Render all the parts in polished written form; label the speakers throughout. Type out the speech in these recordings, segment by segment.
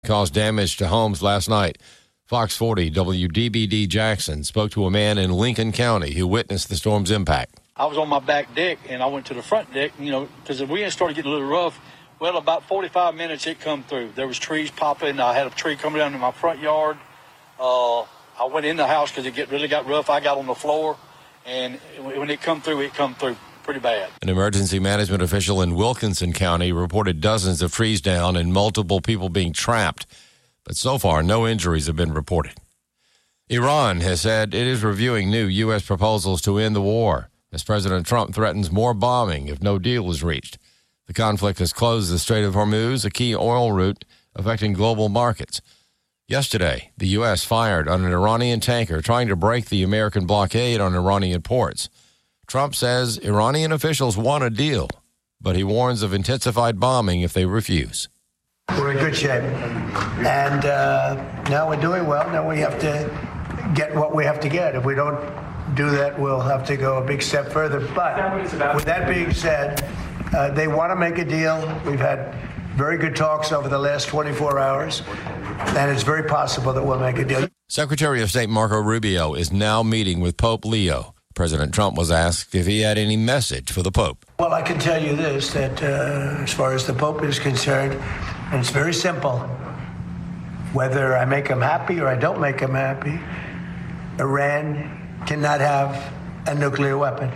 Speaker 1: caused damage to homes last night. Fox 40 WDBD Jackson spoke to a man in Lincoln County who witnessed the storm's impact.
Speaker 2: I was on my back deck, and I went to the front deck, because the wind started getting a little rough. Well, about 45 minutes it come through. There was trees popping. I had a tree coming down in my front yard. I went in the house because it really got rough. I got on the floor, and when it come through pretty bad. An
Speaker 1: emergency management official in Wilkinson County reported dozens of trees down and multiple people being trapped. But so far, no injuries have been reported. Iran has said it is reviewing new U.S. proposals to end the war as President Trump threatens more bombing if no deal is reached. The conflict has closed the Strait of Hormuz, a key oil route affecting global markets. Yesterday, the U.S. fired on an Iranian tanker trying to break the American blockade on Iranian ports. Trump says Iranian officials want a deal, but he warns of intensified bombing if they refuse.
Speaker 3: We're in good shape. And now we're doing well. Now we have to get what we have to get. If we don't do that, we'll have to go a big step further. But with that being said, they want to make a deal. We've had very good talks over the last 24 hours, and it's very possible that we'll make a deal.
Speaker 1: Secretary of State Marco Rubio is now meeting with Pope Leo. President Trump was asked if he had any message for the Pope.
Speaker 3: Well, I can tell you this, that as far as the Pope is concerned, and it's very simple. Whether I make him happy or I don't make him happy, Iran cannot have a nuclear weapon.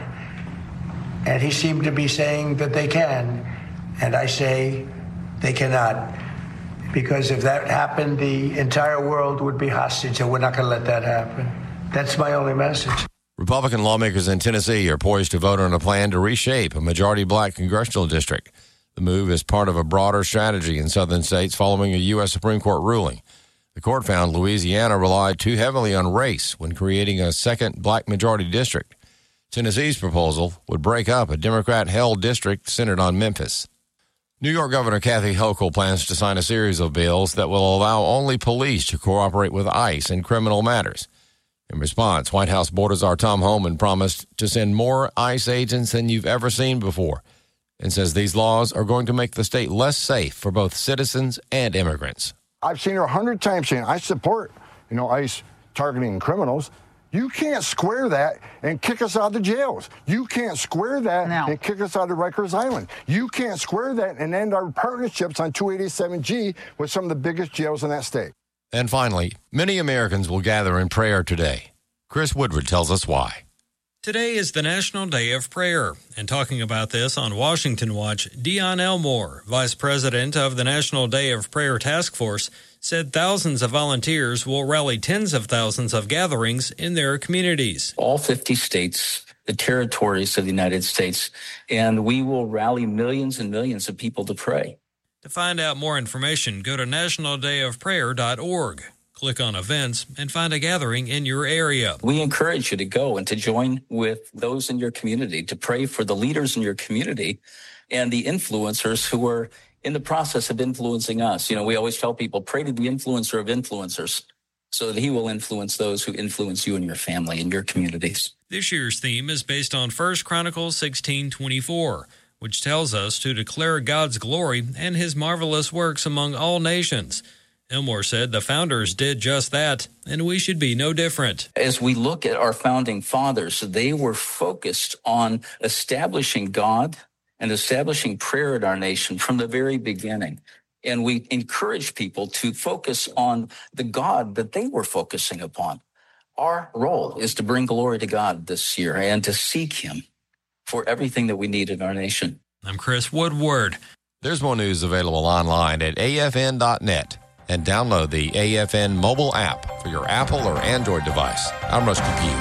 Speaker 3: And he seemed to be saying that they can. And I say they cannot. Because if that happened, the entire world would be hostage, and we're not going to let that happen. That's my only message.
Speaker 1: Republican lawmakers in Tennessee are poised to vote on a plan to reshape a majority-black congressional district. The move is part of a broader strategy in southern states following a U.S. Supreme Court ruling. The court found Louisiana relied too heavily on race when creating a second black majority district. Tennessee's proposal would break up a Democrat-held district centered on Memphis. New York Governor Kathy Hochul plans to sign a series of bills that will allow only police to cooperate with ICE in criminal matters. In response, White House border czar Tom Homan promised to send more ICE agents than you've ever seen before and says these laws are going to make the state less safe for both citizens and immigrants.
Speaker 4: I've seen her 100 times saying, I support, ICE targeting criminals. You can't square that and kick us out of the jails. You can't square that and kick us out of Rikers Island. You can't square that and end our partnerships on 287G with some of the biggest jails in that state.
Speaker 1: And finally, many Americans will gather in prayer today. Chris Woodward tells us why.
Speaker 5: Today is the National Day of Prayer. And talking about this on Washington Watch, Dion Elmore, Vice President of the National Day of Prayer Task Force, said thousands of volunteers will rally tens of thousands of gatherings in their communities.
Speaker 6: All 50 states, the territories of the United States, and we will rally millions and millions of people to pray.
Speaker 5: To find out more information, go to nationaldayofprayer.org. Click on events and find a gathering in your area.
Speaker 6: We encourage you to go and to join with those in your community, to pray for the leaders in your community and the influencers who are in the process of influencing us. We always tell people, pray to the influencer of influencers so that he will influence those who influence you and your family and your communities.
Speaker 5: This year's theme is based on 1 Chronicles 16:24, which tells us to declare God's glory and his marvelous works among all nations. Elmore said the founders did just that, and we should be no different.
Speaker 6: As we look at our founding fathers, they were focused on establishing God and establishing prayer in our nation from the very beginning. And we encourage people to focus on the God that they were focusing upon. Our role is to bring glory to God this year and to seek him for everything that we need in our nation.
Speaker 5: I'm Chris Woodward.
Speaker 1: There's more news available online at afn.net. And download the AFN mobile app for your Apple or Android device. I'm Rusty Pugh.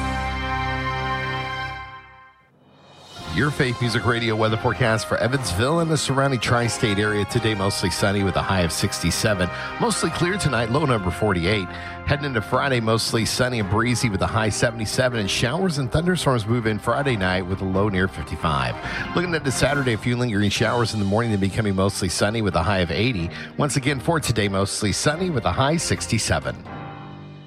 Speaker 7: Your Faith Music Radio weather forecast for Evansville and the surrounding tri-state area. Today, mostly sunny with a high of 67. Mostly clear tonight, low number 48. Heading into Friday, mostly sunny and breezy with a high 77. And showers and thunderstorms move in Friday night with a low near 55. Looking at the Saturday, a few lingering showers in the morning, then becoming mostly sunny with a high of 80. Once again, for today, mostly sunny with a high 67.